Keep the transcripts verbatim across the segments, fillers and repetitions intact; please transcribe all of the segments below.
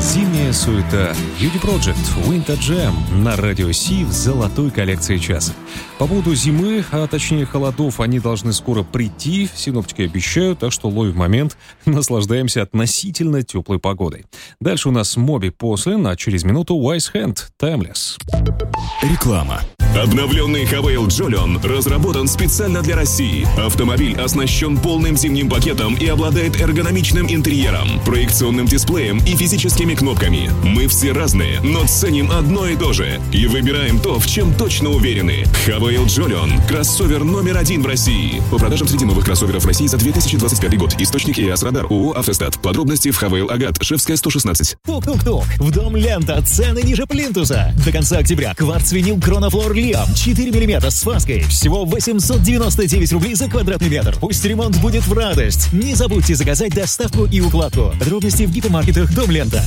Зимняя суета. Beauty Project, Winter Jam на Радио Си в золотой коллекции часа. По поводу зимы, а точнее холодов, они должны скоро прийти, синоптики обещают, так что ловим момент, наслаждаемся относительно теплой погодой. Дальше у нас Моби Послин, а через минуту Wise Hand, Timeless. Реклама. Обновленный Хавейл Джолион разработан специально для России. Автомобиль оснащен полным зимним пакетом и обладает эргономичным интерьером, проекционным дисплеем и физическими кнопками. Мы все разные, но ценим одно и то же. И выбираем то, в чем точно уверены. Хавейл Джолион. Кроссовер номер один в России. По продажам среди новых кроссоверов в России за две тысячи двадцать пятый год. Источник ИАС Радар. ООО «Автостат». Подробности в Хавейл Агат. Шефская, сто шестнадцать. Тук-тук-тук. В дом Лента. Цены ниже плинтуса. До конца октября. Кварц-винил Кронофлор Лиам. четыре миллиметра с фаской. Всего восемьсот девяносто девять рублей за квадратный метр. Пусть ремонт будет в радость. Не забудьте заказать доставку и укладку. Подробности в гипермаркетах Дом Лента.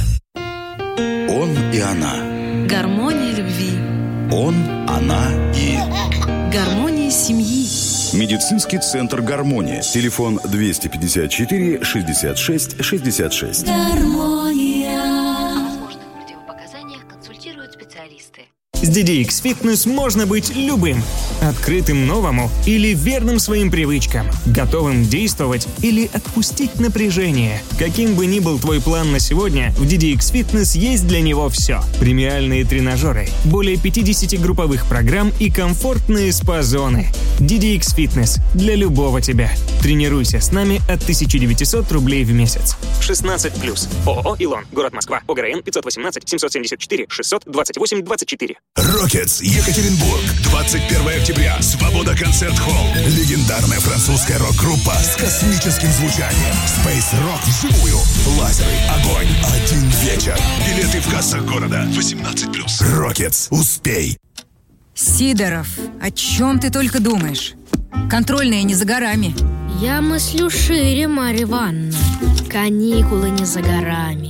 Он и она. Гармония любви. Он, она и... Гармония семьи. Медицинский центр «Гармония». Телефон двести пятьдесят четыре шестьдесят шесть шестьдесят шесть. Гармония. О возможных противопоказаниях консультируют специалисты. С ди ди экс Fitness можно быть любым. Открытым новому или верным своим привычкам. Готовым действовать или отпустить напряжение. Каким бы ни был твой план на сегодня, в ди ди экс Fitness есть для него все. Премиальные тренажеры, более пятьдесят групповых программ и комфортные спа-зоны. ди ди экс Fitness для любого тебя. Тренируйся с нами от тысяча девятьсот рублей в месяц. шестнадцать плюс. ООО «Илон». Город Москва. ОГРН пятьсот восемнадцать семьсот семьдесят четыре шестьсот двадцать восемь двадцать четыре. Рокетс, Екатеринбург. двадцать первого октября. Свобода концерт-холл. Легендарная французская рок-группа с космическим звучанием. Space Rock вживую. Лазеры, огонь. Один вечер. Билеты в кассах города. восемнадцать плюс. Рокетс. Успей. Сидоров, о чем ты только думаешь? Контрольные не за горами. Я мыслю шире, Марья Ивановна. Каникулы не за горами.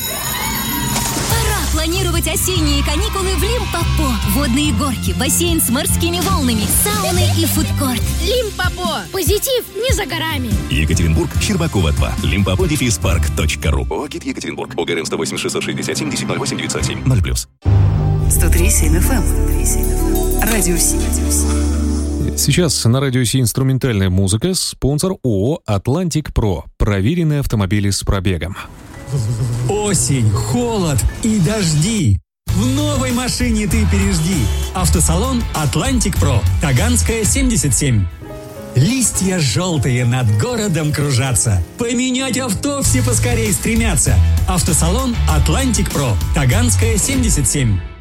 Планировать осенние каникулы в Лимпопо. Водные горки, бассейн с морскими волнами, сауны и фудкорт. Лимпопо. Позитив не за горами. Екатеринбург, Щербакова два. Лимпопо дефис парк точка ру. ООО «Гид Екатеринбург». ОГРН сто восемь шестьсот шестьдесят семь десять ноль восемь девятьсот семь. ноль плюс. сто три семь эф эм. Радио Си. Сейчас на Радио Си инструментальная музыка. Спонсор ООО «Атлантик Про». Проверенные автомобили с пробегом. Осень, холод и дожди. В новой машине ты пережди. Автосалон «Атлантик Про». Таганская, семьдесят семь. Листья желтые над городом кружатся. Поменять авто все поскорей стремятся. Автосалон «Атлантик Про». Таганская, семьдесят семь.